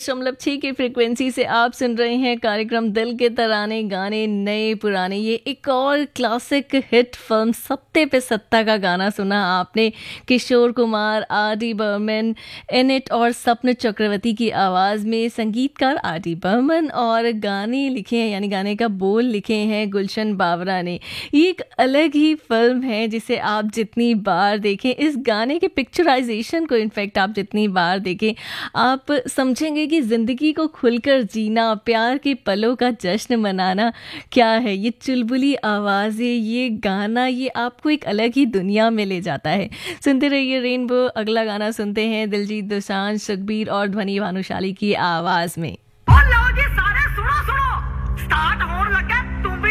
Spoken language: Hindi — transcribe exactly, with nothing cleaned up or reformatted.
दशमलव छः की फ्रिक्वेंसी से आप सुन रहे हैं कार्यक्रम दिल के तराने, गाने नए पुराने। ये एक और क्लासिक हिट फिल्म सत्ते पे सत्ता का गाना सुना आपने। Kishore Kumar, R D Burman, unit और सपन चक्रवर्ती की आवाज़ में संगीतकार आर डी बर्मन और गाने लिखे हैं यानी गाने का बोल लिखे हैं गुलशन बावरा ने। ये एक अलग ही फिल्म है जिसे आप जितनी बार देखें, इस गाने के पिक्चराइजेशन को इनफैक्ट आप जितनी बार देखें, आप समझेंगे कि ज़िंदगी को खुलकर जीना, प्यार के पलों का जश्न मनाना क्या है। ये चुलबुली आवाज़ें, ये गाना, ये आपको एक अलग ही दुनिया में ले जाता है। सुनते रहिए रेनबो। अगला गाना सुनते हैं दिलजीत दोसांझ, सुखबीर और ध्वनि भानुशाली की आवाज़ में।